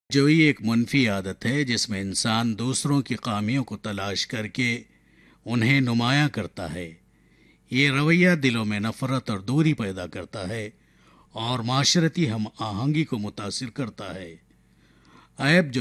जोई एक मुनफी आदत है जिसमें इंसान दूसरों की खामियों को तलाश करके उन्हें नुमायां करता है। ये रवैया दिलों में नफरत और दूरी पैदा करता है और माशरती हम आहंगी को मुतासिर करता है। ऐब